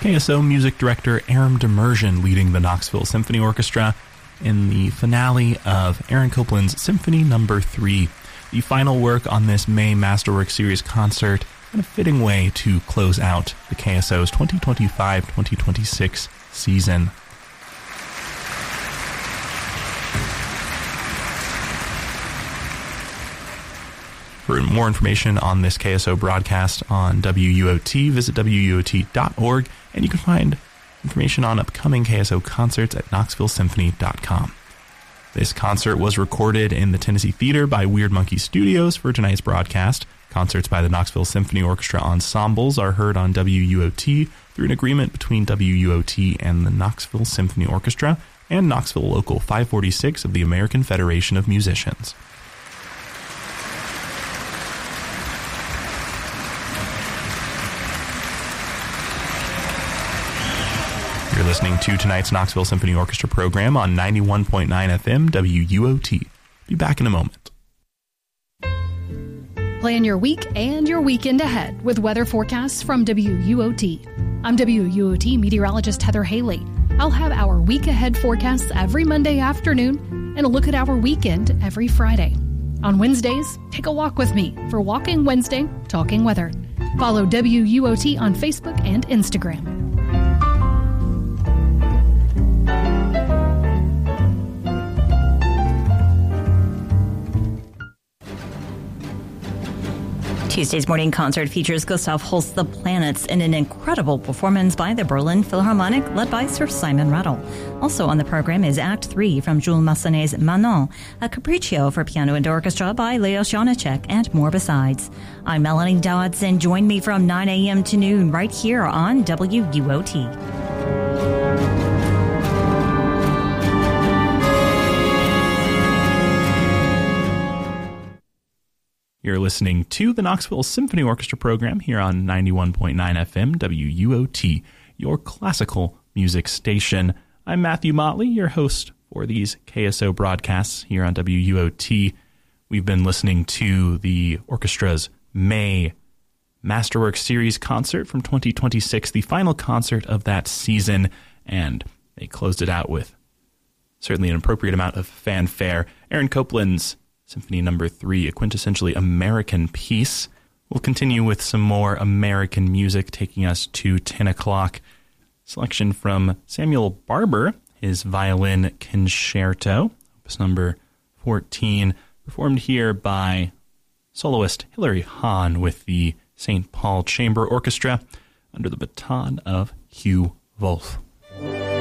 KSO music director Aram Demerjian leading the Knoxville Symphony Orchestra in the finale of Aaron Copland's Symphony No. 3, the final work on this May Masterwork Series concert, and a fitting way to close out the KSO's 2025-2026 season. For more information on this KSO broadcast on WUOT, visit WUOT.org, and you can find information on upcoming KSO concerts at KnoxvilleSymphony.com. This concert was recorded in the Tennessee Theater by Weird Monkey Studios for tonight's broadcast. Concerts by the Knoxville Symphony Orchestra ensembles are heard on WUOT through an agreement between WUOT and the Knoxville Symphony Orchestra and Knoxville Local 546 of the American Federation of Musicians. You're listening to tonight's Knoxville Symphony Orchestra program on 91.9 FM WUOT. Be back in a moment. Plan your week and your weekend ahead with weather forecasts from WUOT. I'm WUOT meteorologist Heather Haley. I'll have our week ahead forecasts every Monday afternoon and a look at our weekend every Friday. On Wednesdays, take a walk with me for Walking Wednesday, Talking Weather. Follow WUOT on Facebook and Instagram. Tuesday's morning concert features Gustav Holst's The Planets in an incredible performance by the Berlin Philharmonic led by Sir Simon Rattle. Also on the program is Act 3 from Jules Massenet's Manon, a capriccio for piano and orchestra by Leos Janáček, and more besides. I'm Melanie Dodson. Join me from 9 a.m. to noon right here on WUOT. You're listening to the Knoxville Symphony Orchestra program here on 91.9 FM WUOT, your classical music station. I'm Matthew Motley, your host for these KSO broadcasts here on WUOT. We've been listening to the orchestra's May Masterwork Series concert from 2026, the final concert of that season, and they closed it out with certainly an appropriate amount of fanfare. Aaron Copland's Symphony No. 3, a quintessentially American piece. We'll continue with some more American music, taking us to 10 o'clock. Selection from Samuel Barber, his violin concerto, opus number 14, performed here by soloist Hilary Hahn with the St. Paul Chamber Orchestra under the baton of Hugh Wolf.